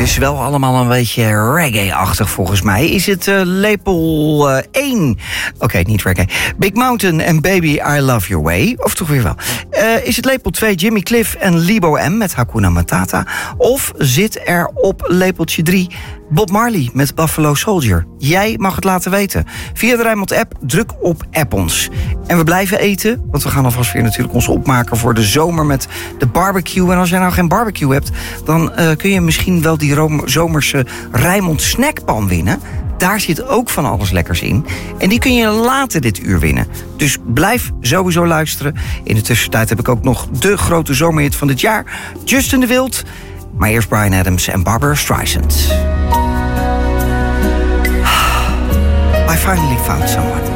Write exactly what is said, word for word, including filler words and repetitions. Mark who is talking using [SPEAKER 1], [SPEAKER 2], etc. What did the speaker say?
[SPEAKER 1] is wel allemaal een beetje reggae-achtig volgens mij. Is het uh, lepel uh, één? Oké, okay, niet reggae. Big Mountain en Baby I Love Your Way. Of toch weer wel. Uh, is het lepel twee Jimmy Cliff en Libo M met Hakuna Matata? Of zit er op lepeltje drie Bob Marley met Buffalo Soldier? Jij mag het laten weten. Via de Rijnmond-app, druk op app ons. En we blijven eten, want we gaan alvast weer natuurlijk ons opmaken voor de zomer met de barbecue. En als jij nou geen barbecue hebt, dan uh, kun je misschien wel die zomerse Rijnmond snackpan winnen. Daar zit ook van alles lekkers in. En die kun je later dit uur winnen. Dus blijf sowieso luisteren. In de tussentijd heb ik ook nog de grote zomerhit van dit jaar. Justin de Wild. Maar eerst Bryan Adams en Barbara Streisand. I finally found someone.